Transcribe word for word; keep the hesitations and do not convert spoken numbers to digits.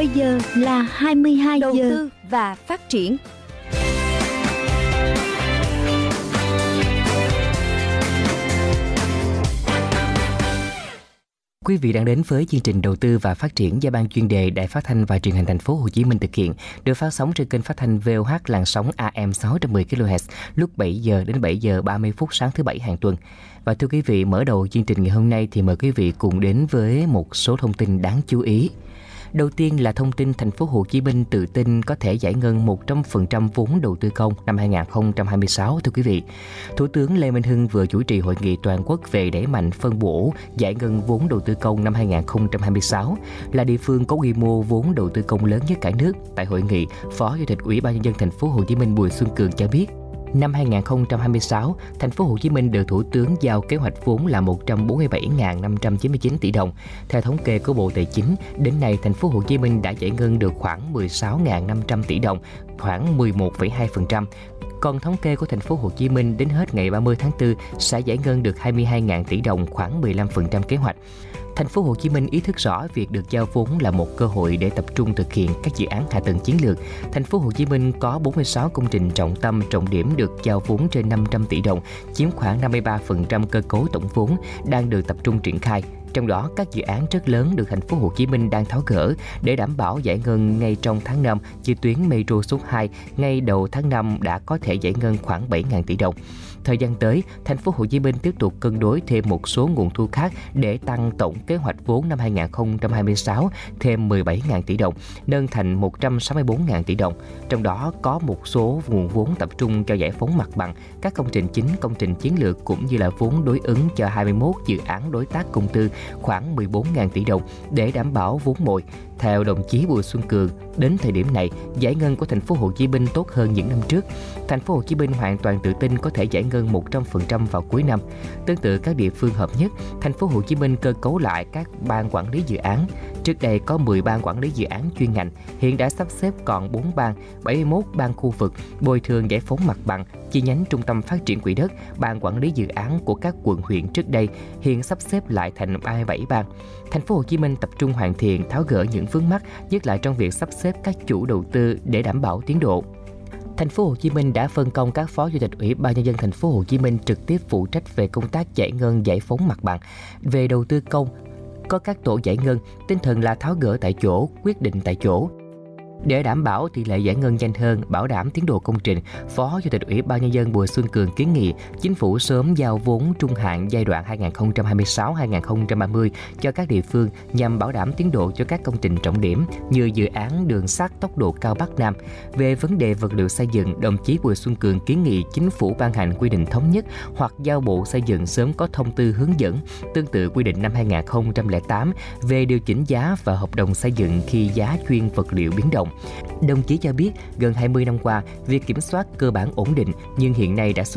Bây giờ là hai mươi hai Đầu giờ. tư và phát triển. Quý vị đang đến với chương trình Đầu tư và Phát triển do Ban chuyên đề Đài Phát thanh và Truyền hình Thành phố Hồ Chí Minh thực hiện, được phát sóng trên kênh phát thanh vê o hát làn sóng a em sáu trăm mười ki lô héc lúc bảy giờ đến bảy giờ ba mươi phút sáng thứ bảy hàng tuần. Và thưa quý vị, mở đầu chương trình ngày hôm nay thì mời quý vị cùng đến với một số thông tin đáng chú ý. Đầu tiên là thông tin Thành phố Hồ Chí Minh tự tin có thể giải ngân một trăm phần trăm vốn đầu tư công năm hai không hai sáu. Thưa quý vị, Thủ tướng Lê Minh Hưng vừa chủ trì hội nghị toàn quốc về đẩy mạnh phân bổ giải ngân vốn đầu tư công năm hai không hai sáu, là địa phương có quy mô vốn đầu tư công lớn nhất cả nước. Tại hội nghị, Phó Chủ tịch Ủy ban nhân dân Thành phố Hồ Chí Minh Bùi Xuân Cường cho biết, năm hai không hai sáu, Thành phố Hồ Chí Minh được Thủ tướng giao kế hoạch vốn là một trăm bốn mươi bảy nghìn năm trăm chín mươi chín tỷ đồng. Theo thống kê của Bộ Tài chính, đến nay Thành phố Hồ Chí Minh đã giải ngân được khoảng mười sáu nghìn năm trăm tỷ đồng, khoảng mười một phẩy hai phần trăm. Còn thống kê của Thành phố Hồ Chí Minh đến hết ngày ba mươi tháng tư sẽ giải ngân được hai mươi hai nghìn tỷ đồng, khoảng mười lăm phần trăm kế hoạch. Thành phố Hồ Chí Minh ý thức rõ việc được giao vốn là một cơ hội để tập trung thực hiện các dự án hạ tầng chiến lược. Thành phố Hồ Chí Minh có bốn mươi sáu công trình trọng tâm trọng điểm được giao vốn trên năm trăm tỷ đồng, chiếm khoảng năm mươi ba phần trăm cơ cấu tổng vốn đang được tập trung triển khai. Trong đó, các dự án rất lớn được Thành phố Hồ Chí Minh đang tháo gỡ để đảm bảo giải ngân ngay trong tháng năm, như tuyến Metro số hai ngay đầu tháng năm đã có thể giải ngân khoảng bảy nghìn tỷ đồng. Thời gian tới, Thành phố Hồ Chí Minh tiếp tục cân đối thêm một số nguồn thu khác để tăng tổng kế hoạch vốn năm hai không hai sáu thêm mười bảy nghìn tỷ đồng, nâng thành một trăm sáu mươi bốn nghìn tỷ đồng. Trong đó có một số nguồn vốn tập trung cho giải phóng mặt bằng, các công trình chính, công trình chiến lược cũng như là vốn đối ứng cho hai mươi mốt dự án đối tác công tư khoảng mười bốn nghìn tỷ đồng để đảm bảo vốn mồi. Theo đồng chí Bùi Xuân Cường, đến thời điểm này, giải ngân của Thành phố Hồ Chí Minh tốt hơn những năm trước. Thành phố Hồ Chí Minh hoàn toàn tự tin có thể giải ngân một trăm phần trăm vào cuối năm. Tương tự các địa phương hợp nhất, Thành phố Hồ Chí Minh cơ cấu lại các ban quản lý dự án. Trước đây có mười ban quản lý dự án chuyên ngành, hiện đã sắp xếp còn bốn ban, bảy mươi mốt ban khu vực, bồi thường giải phóng mặt bằng, chi nhánh Trung tâm Phát triển Quỹ đất, ban quản lý dự án của các quận huyện trước đây hiện sắp xếp lại thành ba mươi bảy ban. Thành phố Hồ Chí Minh tập trung hoàn thiện, tháo gỡ những vướng mắc, nhất là trong việc sắp xếp các chủ đầu tư để đảm bảo tiến độ. Thành phố Hồ Chí Minh đã phân công các Phó Chủ tịch Ủy ban nhân dân Thành phố Hồ Chí Minh trực tiếp phụ trách về công tác giải ngân, giải phóng mặt bằng. Về đầu tư công, có các tổ giải ngân, tinh thần là tháo gỡ tại chỗ, quyết định tại chỗ. Để đảm bảo tỷ lệ giải ngân nhanh hơn, bảo đảm tiến độ công trình, Phó Chủ tịch Ủy ban nhân dân Bùi Xuân Cường kiến nghị Chính phủ sớm giao vốn trung hạn giai đoạn hai không hai sáu đến hai không ba mươi cho các địa phương nhằm bảo đảm tiến độ cho các công trình trọng điểm như dự án đường sắt tốc độ cao Bắc Nam. Về vấn đề vật liệu xây dựng, đồng chí Bùi Xuân Cường kiến nghị Chính phủ ban hành quy định thống nhất hoặc giao Bộ Xây dựng sớm có thông tư hướng dẫn tương tự quy định năm hai không không tám về điều chỉnh giá và hợp đồng xây dựng khi giá chuyên vật liệu biến động. Đồng chí cho biết, gần hai mươi năm qua, việc kiểm soát cơ bản ổn định, nhưng hiện nay đã xuất